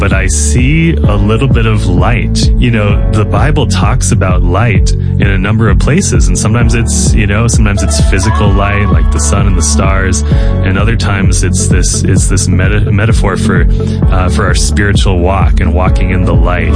but I see a little bit of light. You know, the Bible talks about light in a number of places, and sometimes it's, you know, sometimes it's physical light, like the sun and the stars, and other times it's this metaphor for our spiritual walk and walking in the light.